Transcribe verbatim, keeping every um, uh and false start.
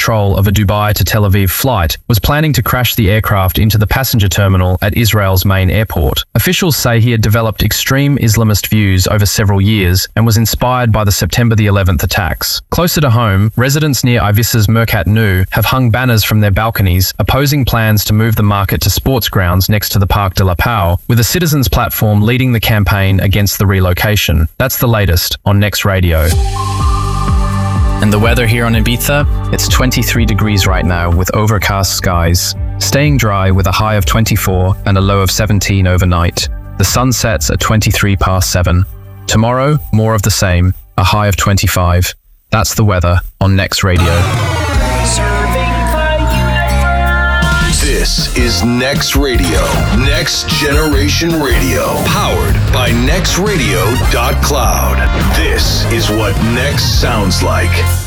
control of a Dubai to Tel Aviv flight, was planning to crash the aircraft into the passenger terminal at Israel's main airport. Officials say he had developed extreme Islamist views over several years and was inspired by the September the eleventh attacks. Closer to home, residents near Ivisa's Mercat Nou have hung banners from their balconies opposing plans to move the market to sports grounds next to the Parc de la Pau, with a citizens' platform leading the campaign against the relocation. That's the latest on Next Radio. And the weather here on Ibiza? It's twenty-three degrees right now with overcast skies. Staying dry with a high of twenty-four and a low of seventeen overnight. The sun sets at twenty-three past seven. Tomorrow, more of the same, a high of twenty-five. That's the weather on Next Radio. This is Next Radio, Next Generation Radio, powered by next radio dot cloud. This is what Next sounds like.